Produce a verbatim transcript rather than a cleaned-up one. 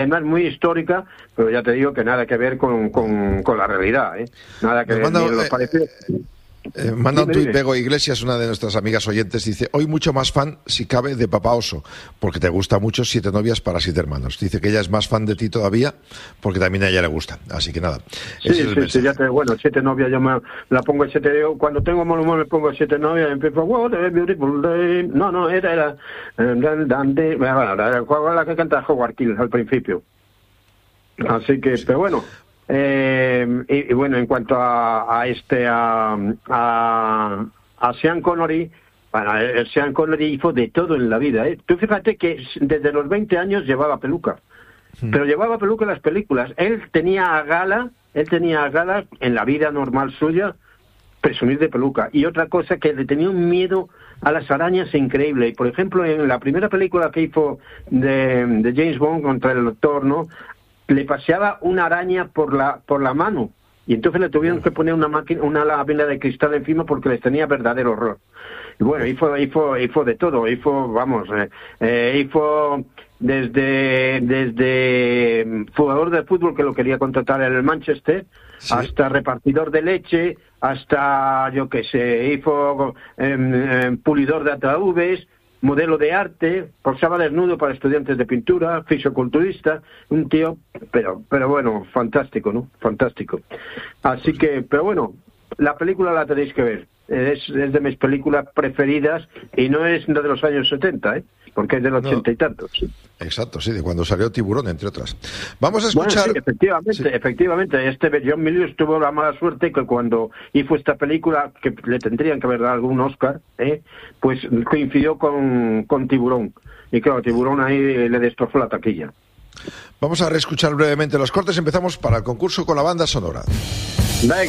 es muy histórica, pero ya te digo que nada que ver con, con, con la realidad, ¿eh? Nada que ver manda, con los eh, parecidos. Eh, manda Dime, un tuit dime. Bego Iglesias, una de nuestras amigas oyentes, dice: hoy mucho más fan, si cabe, de Papá Oso, porque te gusta mucho Siete novias para siete hermanos. Dice que ella es más fan de ti todavía, porque también a ella le gusta. Así que nada, Sí, ese es el sí, mensaje. sí, ya te, bueno, Siete novias yo me la pongo en siete, cuando tengo mal humor me pongo Siete novias y empiezo, what a beautiful day. No, no, era, era, dan, dan, de, bueno, era la que canta Howard Keel al principio. Así que, Sí. pero bueno, eh, y, y bueno, en cuanto a, a este, a, a, a Sean Connery, bueno, el Sean Connery hizo de todo en la vida, ¿eh? Tú fíjate que desde los veinte años llevaba peluca, hmm. pero llevaba peluca en las películas. Él tenía a gala, él tenía a gala en la vida normal suya, presumir de peluca. Y otra cosa, que le tenía un miedo a las arañas increíble. Y por ejemplo, en la primera película que hizo de, de James Bond contra el Doctor, ¿no?, le paseaba una araña por la por la mano y entonces le tuvieron que poner una máquina, una lámina de cristal encima porque les tenía verdadero horror. Y bueno, hizo hizo hizo de todo, hizo, vamos, eh, eh, hizo desde desde jugador de fútbol que lo quería contratar en el Manchester, sí, hasta repartidor de leche, hasta yo qué sé, hizo eh, eh, pulidor de ataúdes, modelo de arte, posaba desnudo para estudiantes de pintura, fisioculturista, un tío, pero pero bueno, fantástico, ¿no? Fantástico. Así que, pero bueno, la película la tenéis que ver. Es, es de mis películas preferidas y no es de los años setenta, ¿eh? Porque es del ochenta no. y tantos. Exacto, sí, de cuando salió Tiburón, entre otras. Vamos a escuchar... Bueno, sí, efectivamente, sí. efectivamente. Este John Milius tuvo la mala suerte que cuando hizo esta película, que le tendrían que haber dado algún Oscar, ¿eh?, pues coincidió con, con Tiburón. Y claro, Tiburón ahí le destrozó la taquilla. Vamos a reescuchar brevemente los cortes. Empezamos para el concurso con la banda sonora. Venga.